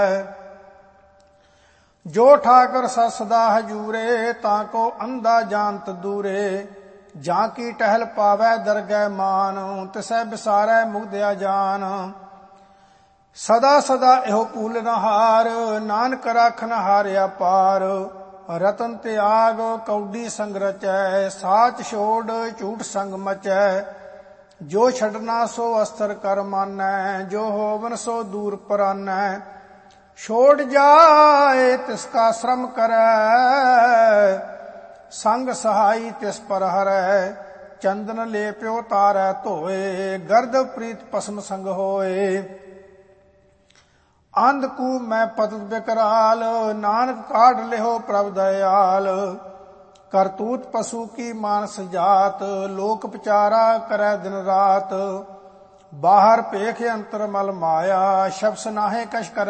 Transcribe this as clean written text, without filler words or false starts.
जो ठाकर सदा हजूरे ताको अंधा जानत दूरे। जाकी टहल पावै दरगह मान तिसै बिसारै मुग्धया जान। सदा सदा एहो पूलन हार नानक राखन हारिया पार। रतन त्याग कौडी संग रचै साच छोड़ झूठ संग मचै। जो छड़ना सो अस्तर कर मानै जो होवन सो दूर परानै। छोड़ जाए तिसका श्रम करै संग सहाई तिस पर हरै। चंदन लेप्यो तारै धोए गर्द प्रीत पसम संग होए। अंधकू मैं पतत बिकराल नानक काढ़ लिहो प्रभ दयाल। करतूत पशु की मानस जात लोक पचारा करै दिन रात। बाहर पेख अंतर मल माया शब्द नाहे कश कर